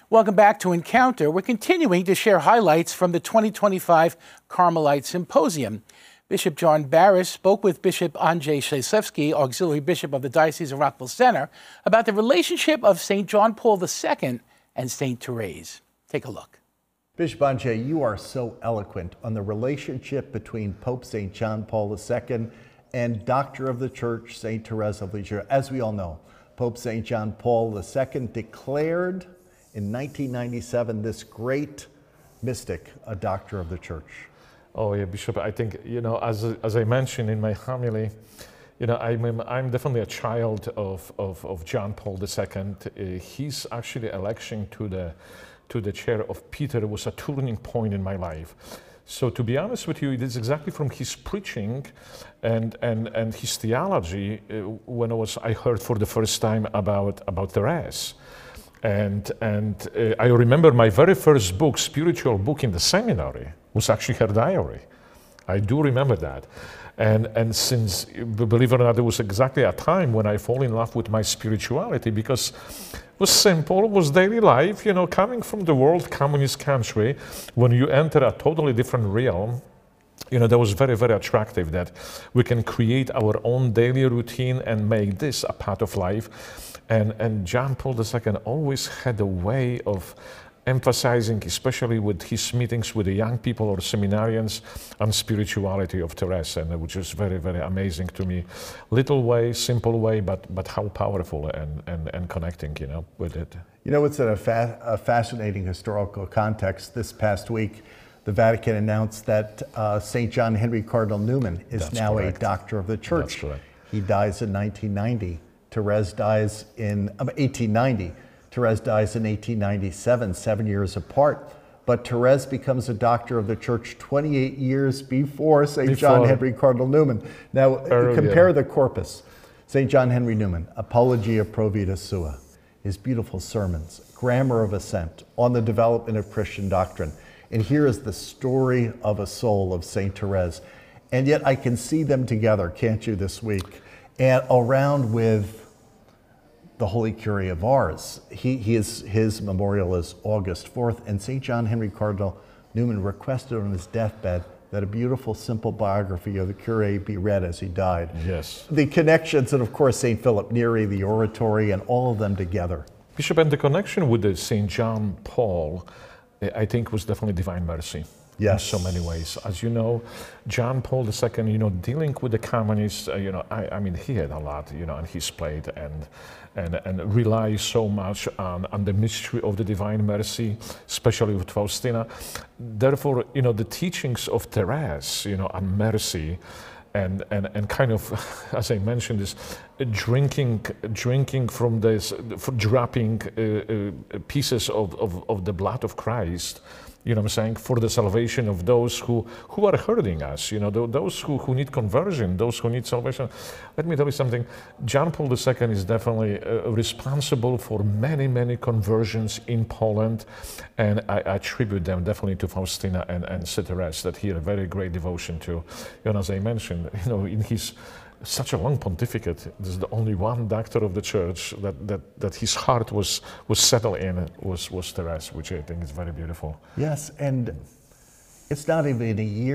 Welcome back to Encounter. We're continuing to share highlights from the 2025 Carmelite Symposium. Bishop John Barris spoke with Bishop Andrzej Szaslewski, Auxiliary Bishop of the Diocese of Rockville Centre, about the relationship of St. John Paul II and St. Therese. Take a look. Bishop Andrzej, you are so eloquent on the relationship between Pope St. John Paul II and Doctor of the Church, St. Therese of Lisieux. As we all know, Pope St. John Paul II declared in 1997 this great mystic, a Doctor of the Church. Oh yeah, Bishop, I think, as I mentioned in my homily, I'm definitely a child of John Paul II. His actually election to the chair of Peter was a turning point in my life. So to be honest with you, it is exactly from his preaching and his theology when I heard for the first time about Therese. And I remember my very first book, spiritual book in the seminary, was actually her diary. I do remember that. And since, believe it or not, it was exactly a time when I fall in love with my spirituality, because it was simple, it was daily life, coming from the world communist country, when you enter a totally different realm, that was very, very attractive that we can create our own daily routine and make this a part of life. And John Paul II always had a way of emphasizing, especially with his meetings with the young people or seminarians, on spirituality of Therese, and which is very, very amazing to me. Little way, simple way, but how powerful and connecting, with it. It's in a fascinating historical context. This past week, the Vatican announced that St. John Henry Cardinal Newman is That's now correct. a Doctor of the Church. That's correct. He dies in 1990. Therese dies in 1890. Therese dies in 1897, 7 years apart. But Therese becomes a Doctor of the Church 28 years before St. John Henry Cardinal Newman. Now, compare the corpus. St. John Henry Newman, Apologia Pro Vita Sua, his beautiful sermons, Grammar of Assent on the development of Christian doctrine. And here is the story of a soul of St. Therese. And yet I can see them together, can't you, this week? And around with the Holy Curie of Ars. His memorial is August 4th, and St. John Henry Cardinal Newman requested on his deathbed that a beautiful, simple biography of the Curie be read as he died. Yes. The connections, and of course St. Philip Neri, the oratory, and all of them together. Bishop, and the connection with the St. John Paul, I think, was definitely divine mercy. Yes. In so many ways. As you know, John Paul II, dealing with the communists, I mean, he had a lot, on his plate and relies so much on the mystery of the divine mercy, especially with Faustina. Therefore, the teachings of Therese, on mercy, and kind of, as I mentioned, this drinking from this, dropping pieces of the blood of Christ, for the salvation of those who are hurting us, those who need conversion, those who need salvation. Let me tell you something. John Paul II is definitely responsible for many, many conversions in Poland, and I attribute them definitely to Faustina and Therese, that he had a very great devotion to. As I mentioned, in his such a long pontificate, there's the only one Doctor of the Church that his heart was settled in was Therese, which I think is very beautiful. Yes, and it's not even a year